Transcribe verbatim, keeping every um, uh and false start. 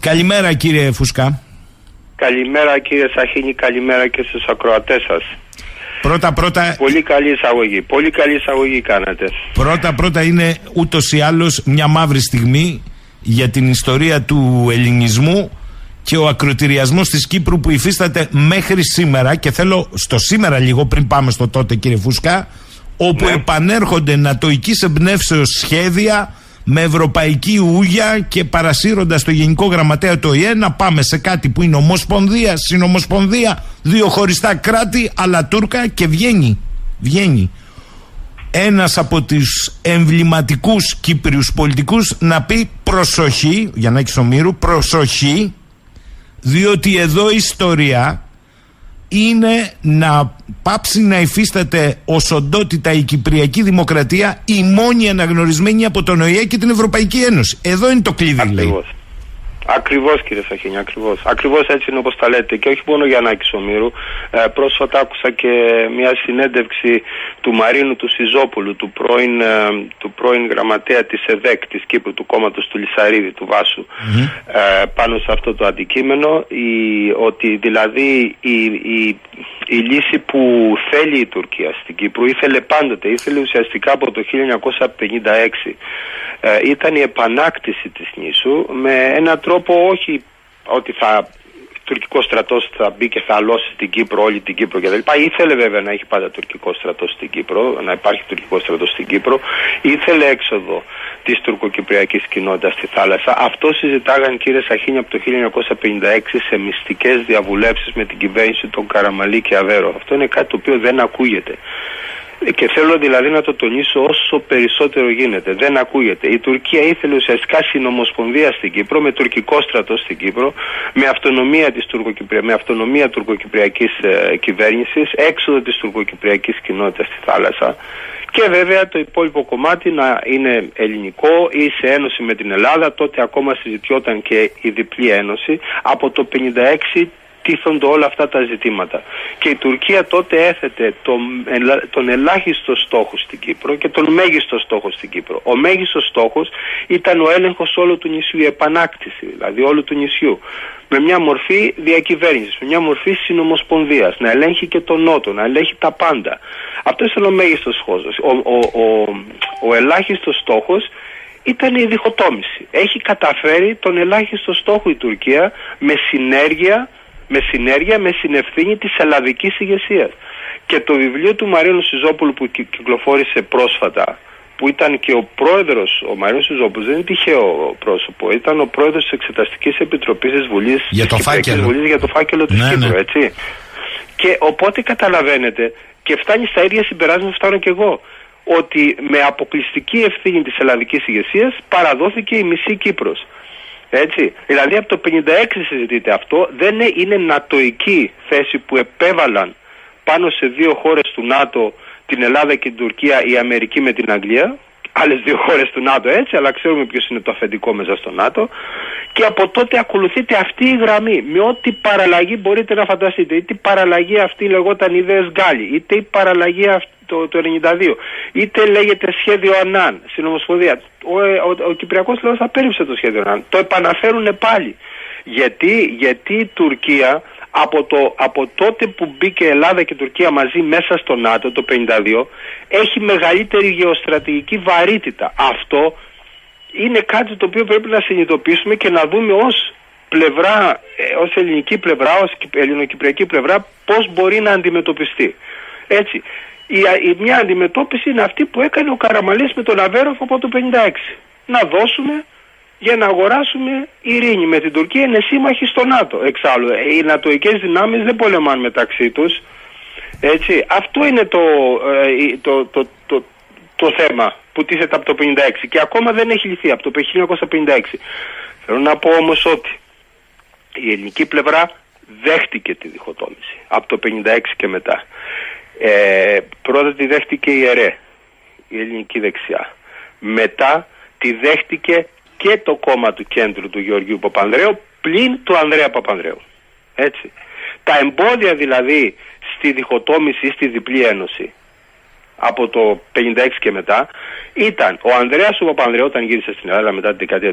Καλημέρα κύριε Φουσκά. Καλημέρα κύριε Σαχίνη, καλημέρα και στους ακροατές σας. Πρώτα πρώτα... Πολύ καλή εισαγωγή, πολύ καλή εισαγωγή κάνατε. Πρώτα πρώτα είναι ούτως ή άλλως μια μαύρη στιγμή για την ιστορία του ελληνισμού και ο ακροτηριασμός της Κύπρου που υφίσταται μέχρι σήμερα, και θέλω στο σήμερα λίγο πριν πάμε στο τότε κύριε Φουσκά, όπου ναι. επανέρχονται νατοικής εμπνεύσεως σχέδια με ευρωπαϊκή ούγια και παρασύροντας το Γενικό Γραμματέα του Ο Ε Ε να πάμε σε κάτι που είναι ομοσπονδία, συνομοσπονδία, δύο χωριστά κράτη, αλλά Τούρκα, και βγαίνει, βγαίνει ένας από τους εμβληματικούς Κύπριους πολιτικούς να πει προσοχή, για να έχει Ομήρου, προσοχή, διότι εδώ η ιστορία είναι να πάψει να υφίσταται ως οντότητα η Κυπριακή Δημοκρατία, η μόνη αναγνωρισμένη από τον Ο Ε Ε και την Ευρωπαϊκή Ένωση. Εδώ είναι το κλειδί. Ακριβώς. Λέει. Ακριβώς κύριε Σαχίνη, ακριβώς. Ακριβώς έτσι είναι όπως τα λέτε. Και όχι μόνο για Νάκη Ομήρου. Ε, πρόσφατα άκουσα και μια συνέντευξη του Μαρίνου του Σιζόπουλου, του πρώην, ε, του πρώην γραμματέα της ΕΔΕΚ της Κύπρου, του κόμματος του Λυσαρίδη, του Βάσου, mm-hmm. ε, πάνω σε αυτό το αντικείμενο, η, ότι δηλαδή η, η, η λύση που θέλει η Τουρκία στην Κύπρο, ήθελε πάντοτε, ήθελε ουσιαστικά από το χίλια εννιακόσια πενήντα έξι, ε, ήταν η επανάκτηση της νήσου με έναν τρόπο, όχι ότι θα τουρκικό στρατός θα μπει και θα αλώσει την Κύπρο, όλη την Κύπρο κτλ. Ήθελε βέβαια να έχει πάντα τουρκικό στρατός στην Κύπρο, να υπάρχει τουρκικό στρατός στην Κύπρο. Ήθελε έξοδο της τουρκοκυπριακής κοινότητας στη θάλασσα. Αυτό συζητάγαν κύριε Σαχίνη από το χίλια εννιακόσια πενήντα έξι σε μυστικές διαβουλεύσεις με την κυβέρνηση των Καραμαλή και Αβέρο. Αυτό είναι κάτι το οποίο δεν ακούγεται. Και θέλω δηλαδή να το τονίσω όσο περισσότερο γίνεται. Δεν ακούγεται. Η Τουρκία ήθελε ουσιαστικά συνομοσπονδία στην Κύπρο, με τουρκικό στρατό στην Κύπρο, με αυτονομία της τουρκοκυπρια... με αυτονομία τουρκοκυπριακής ε, κυβέρνησης, έξοδο της τουρκοκυπριακής κοινότητας στη θάλασσα. Και βέβαια το υπόλοιπο κομμάτι να είναι ελληνικό ή σε ένωση με την Ελλάδα. Τότε ακόμα συζητιόταν και η διπλή ένωση. Από το χίλια εννιακόσια πενήντα έξι τίθονται όλα αυτά τα ζητήματα. Και η Τουρκία τότε έθετε τον, τον ελάχιστο στόχο στην Κύπρο και τον μέγιστο στόχο στην Κύπρο. Ο μέγιστος στόχος ήταν ο έλεγχος όλου του νησιού, η επανάκτηση δηλαδή όλου του νησιού. Με μια μορφή διακυβέρνησης, με μια μορφή συνομοσπονδίας, να ελέγχει και τον Νότο, να ελέγχει τα πάντα. Αυτό ήταν ο μέγιστος στόχος. Ο, ο, ο, ο ελάχιστος στόχος ήταν η διχοτόμηση. Έχει καταφέρει τον ελάχιστο στόχο η Τουρκία με συνέργεια με συνέργεια, με συνευθύνη της ελλαδικής ηγεσίας. Και το βιβλίο του Μαρίνου Σιζόπουλου που κυκλοφόρησε πρόσφατα, που ήταν και ο πρόεδρος, ο Μαρίνος Σιζόπουλος δεν είναι τυχαίο πρόσωπο, ήταν ο πρόεδρος της Εξεταστικής Επιτροπής της Βουλής, για το φάκελο, Βουλής, για το φάκελο της ναι, Κύπρου, ναι. έτσι. Και οπότε καταλαβαίνετε, και φτάνει στα ίδια συμπεράσματα, φτάνω κι εγώ, ότι με αποκλειστική ευθύνη της ελλαδικής ηγεσίας παραδόθηκε η μισή Κύπρος. Έτσι, δηλαδή από το χίλια εννιακόσια πενήντα έξι συζητείται αυτό, δεν είναι νατοική θέση που επέβαλαν πάνω σε δύο χώρες του ΝΑΤΟ, την Ελλάδα και την Τουρκία, η Αμερική με την Αγγλία, άλλες δύο χώρες του ΝΑΤΟ έτσι, αλλά ξέρουμε ποιος είναι το αφεντικό μέσα στο ΝΑΤΟ, και από τότε ακολουθείται αυτή η γραμμή, με ό,τι παραλλαγή μπορείτε να φανταστείτε, είτε η παραλλαγή αυτή λεγόταν ιδέες Γκάλι, είτε η παραλλαγή αυτή το, το ενενήντα δύο, είτε λέγεται σχέδιο Ανάν, συνομοσπονδία. Ο, ο, ο Κυπριακός λαός απέρριψε το σχέδιο Ανάν. Το επαναφέρουν πάλι. Γιατί, γιατί η Τουρκία από, το, από τότε που μπήκε η Ελλάδα και η Τουρκία μαζί μέσα στο ΝΑΤΟ το χίλια εννιακόσια πενήντα δύο έχει μεγαλύτερη γεωστρατηγική βαρύτητα. Αυτό είναι κάτι το οποίο πρέπει να συνειδητοποιήσουμε και να δούμε ως πλευρά, ως ελληνική πλευρά, ως ελληνοκυπριακή πλευρά πώς μπορεί να αντιμετωπιστεί. Έτσι. Η, η μια αντιμετώπιση είναι αυτή που έκανε ο Καραμαλής με τον Αβέροφ από το χίλια εννιακόσια πενήντα έξι. Να δώσουμε για να αγοράσουμε ειρήνη με την Τουρκία, είναι σύμμαχοι στο ΝΑΤΟ. Εξάλλου, οι νατοικές δυνάμεις δεν πολεμάνε μεταξύ τους. Έτσι. Αυτό είναι το, το, το, το, το, το θέμα που τίθεται από το χίλια εννιακόσια πενήντα έξι και ακόμα δεν έχει λυθεί από το χίλια εννιακόσια πενήντα έξι. Θέλω να πω όμως ότι η ελληνική πλευρά δέχτηκε τη διχοτόμηση από το χίλια εννιακόσια πενήντα έξι και μετά. Ε, πρώτα τη δέχτηκε η ΕΡΕ, η ελληνική δεξιά. Μετά τη δέχτηκε και το κόμμα του κέντρου του Γεωργίου Παπανδρέου πλην του Ανδρέα Παπανδρέου. Έτσι. Τα εμπόδια δηλαδή στη διχοτόμηση ή στη διπλή ένωση από το χίλια εννιακόσια πενήντα έξι και μετά ήταν ο Ανδρέας ο Παπανδρέου όταν γύρισε στην Ελλάδα μετά την δεκαετία